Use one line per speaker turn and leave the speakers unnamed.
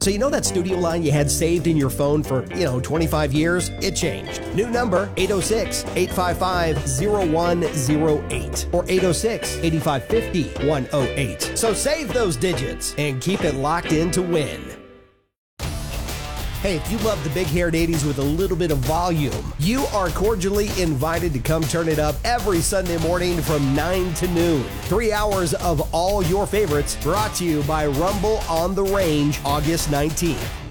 So you know that studio line you had saved in your phone for, 25 years? It changed. New number, 806-855-0108 or 806-8550-108. So save those digits and keep it locked in to win. Hey, if you love the big-haired 80s with a little bit of volume, you are cordially invited to come turn it up every Sunday morning from 9 to noon. 3 hours of all your favorites brought to you by Rumble on the Range, August 19th.